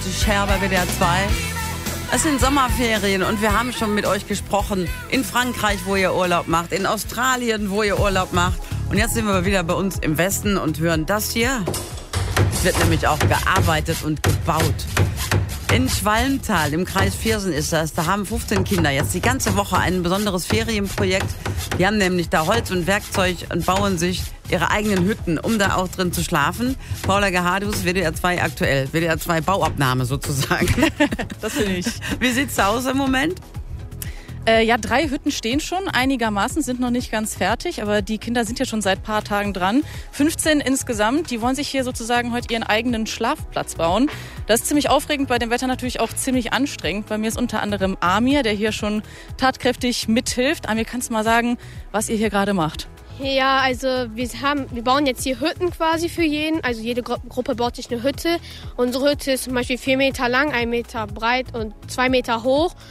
Share bei WDR 2. Es sind Sommerferien und wir haben schon mit euch gesprochen. In Frankreich, wo ihr Urlaub macht, in Australien, wo ihr Urlaub macht. Und jetzt sind wir wieder bei uns im Westen und hören das hier. Es wird nämlich auch gearbeitet und gebaut. In Schwalmtal, im Kreis Viersen ist das. Da haben 15 Kinder jetzt die ganze Woche ein besonderes Ferienprojekt. Die haben nämlich da Holz und Werkzeug und bauen sich ihre eigenen Hütten, um da auch drin zu schlafen. Paula Gehadus, WDR 2 aktuell. WDR 2 Bauabnahme sozusagen. Das bin ich. Wie sieht's aus im Moment? Ja, 3 Hütten stehen schon, einigermaßen, sind noch nicht ganz fertig, aber die Kinder sind ja schon seit ein paar Tagen dran. 15 insgesamt, die wollen sich hier sozusagen heute ihren eigenen Schlafplatz bauen. Das ist ziemlich aufregend, bei dem Wetter natürlich auch ziemlich anstrengend. Bei mir ist unter anderem Amir, der hier schon tatkräftig mithilft. Amir, kannst du mal sagen, was ihr hier gerade macht? Ja, also wir bauen jetzt hier Hütten quasi für jeden. Also jede Gruppe baut sich eine Hütte. Unsere Hütte ist zum Beispiel 4 Meter lang, 1 Meter breit und 2 Meter hoch.